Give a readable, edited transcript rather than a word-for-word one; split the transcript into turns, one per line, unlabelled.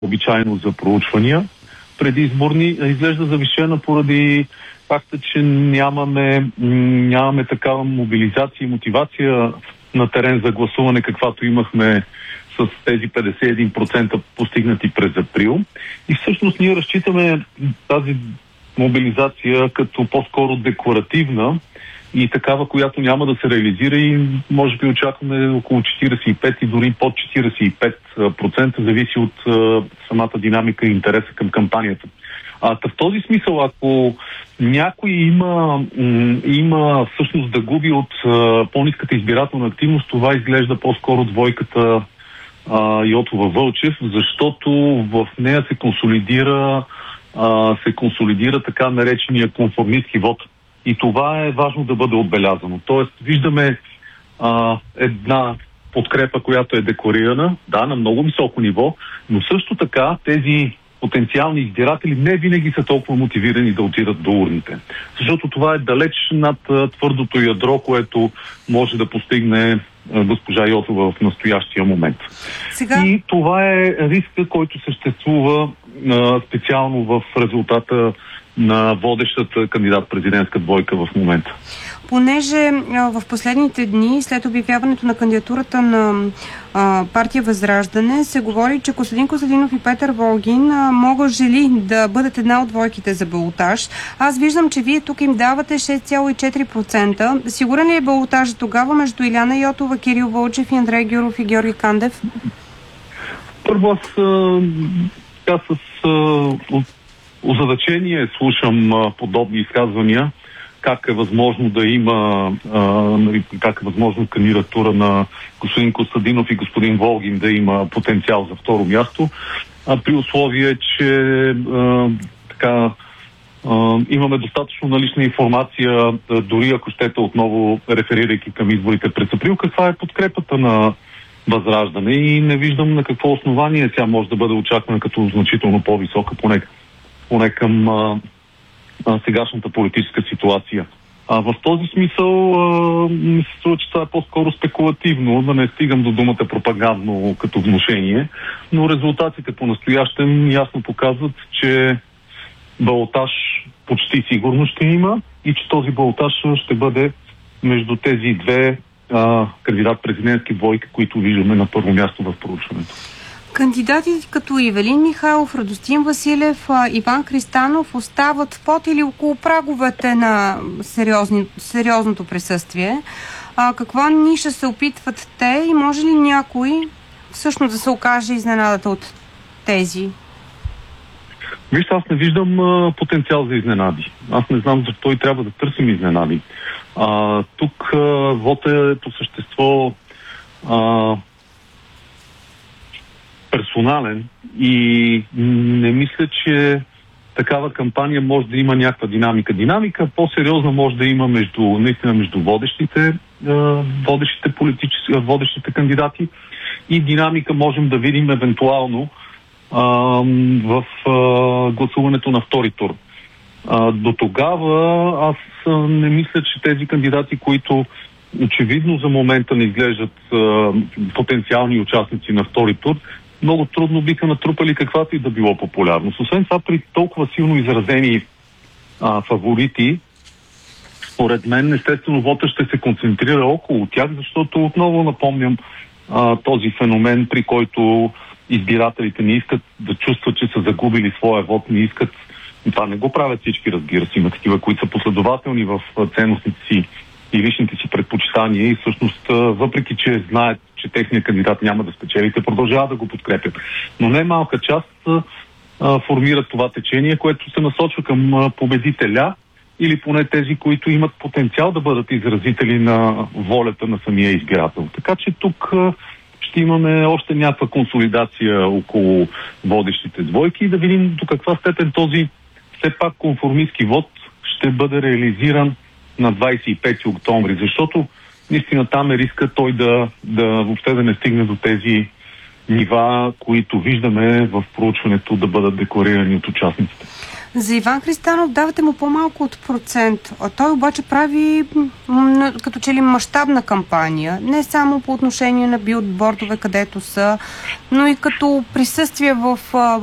обичайно за проучвания предизборни, изглежда завишена поради факта, че нямаме такава мобилизация и мотивация на терен за гласуване, каквато имахме с тези 51% постигнати през април. И всъщност ние разчитаме тази мобилизация като по-скоро декларативна и такава, която няма да се реализира и може би очакваме около 45 и дори под 45%, зависи от самата динамика и интереса към кампанията. В този смисъл, ако някой има всъщност да губи от по-ниската избирателна активност, това изглежда по-скоро двойката Йотова-Вълчев, защото в нея се консолидира така наречения конформистки вод. И това е важно да бъде отбелязано. Тоест, виждаме една подкрепа, която е декларирана, да, на много високо ниво, но също така тези потенциални избиратели не винаги са толкова мотивирани да отидат до урните. Защото това е далеч над твърдото ядро, което може да постигне госпожа Йотова в настоящия момент.
Сега...
И това е риска, който съществува специално в резултата на водещата кандидат-президентска двойка в момента.
Понеже в последните дни, след обявяването на кандидатурата на партия Възраждане, се говори, че Костадин Костадинов и Петър Волгин могат да бъдат една от двойките за балотаж. Аз виждам, че вие тук им давате 6,4%. Сигурен ли е балотажа тогава между Иляна Йотова, Кирил Вълчев и Андрей Гюров и Георги Кандев?
Първо аз с озадачение слушам подобни изказвания. Как е възможно да има как е възможно кандидатура на господин Костадинов и господин Волгин да има потенциал за второ място, при условие, че имаме достатъчно налична информация, дори ако щете отново реферирайки към изборите през април, каква е подкрепата на Възраждане и не виждам на какво основание тя може да бъде очаквана като значително по-висока, поне към сегашната политическа ситуация. В този смисъл ми се струва, че това е по-скоро спекулативно, да не стигам до думата пропагандно като внушение, но резултатите по-настоящем ясно показват, че балотаж почти сигурно ще има и че този балотаж ще бъде между тези две кандидат-президентски двойки, които виждаме на първо място в проучването.
Кандидати като Ивелин Михайлов, Радостин Василев, Иван Христанов остават под или около праговете на сериозното присъствие. Каква ниша се опитват те и може ли някой всъщност да се окаже изненадата от тези?
Вижте, аз не виждам потенциал за изненади. Аз не знам защо и трябва да търсим изненади. Тук вот е по същество персонален и не мисля, че такава кампания може да има някаква динамика. Динамика по-сериозна може да има между водещите кандидати и динамика можем да видим евентуално в гласуването на втори тур. До тогава аз не мисля, че тези кандидати, които очевидно за момента не изглеждат потенциални участници на втори тур, много трудно биха натрупали каквато и да било популярност. Освен това, при толкова силно изразени фаворити, според мен, естествено, вота ще се концентрира около тях, защото отново напомням този феномен, при който избирателите не искат да чувстват, че са загубили своя вод, не искат. Това не го правят всички, разбира се. Има такива, които са последователни в ценностите си и личните си предпочитания и всъщност, въпреки че знаят, че техният кандидат няма да спечели, те продължават да го подкрепят. Но не малка част формират това течение, което се насочва към победителя или поне тези, които имат потенциал да бъдат изразители на волята на самия избирател. Така че тук ще имаме още някаква консолидация около водещите двойки и да видим до каква степен този все пак конформистски вод ще бъде реализиран на 25 октомври, защото наистина там е риска той въобще да не стигне до тези нива, които виждаме в проучването да бъдат декларирани от участниците.
За Иван Христанов давате му по-малко от процент, а той обаче прави като че ли мащабна кампания, не само по отношение на билбордове, където са, но и като присъствие в